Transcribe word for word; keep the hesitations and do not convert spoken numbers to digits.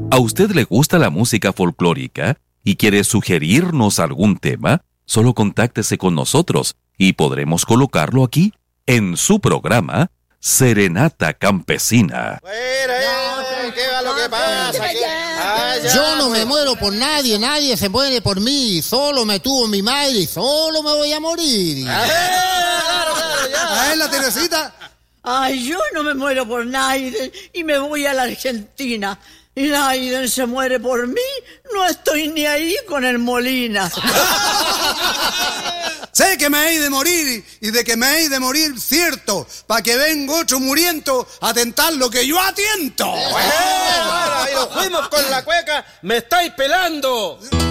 ¿A usted le gusta la música folclórica y quiere sugerirnos algún tema? Solo contáctese con nosotros y podremos colocarlo aquí en su programa Serenata Campesina. ¿Qué va lo que pasa? Ah, Yo no me muero por nadie, nadie se muere por mí. Solo me tuvo mi madre y solo me voy a morir. Ah, claro, claro, ya. ¿A él, la Teresita? Ay, yo no me muero por Naiden y me voy a la Argentina. Y Naiden se muere por mí, no estoy ni ahí con el Molina. Sé que me he de morir y de que me he de morir cierto, para que venga otro muriento a tentar lo que yo atiento. Bueno, bueno, ahí nos fuimos con la cueca, me estáis pelando.